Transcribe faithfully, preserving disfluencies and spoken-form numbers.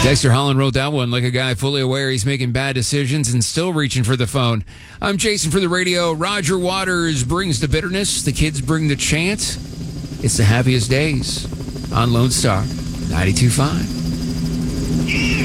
Dexter Holland wrote that one like a guy fully aware he's making bad decisions and still reaching for the phone. I'm Jason for the radio. Roger Waters brings the bitterness. The kids bring the chant. It's the happiest days on Lone Star ninety-two point five.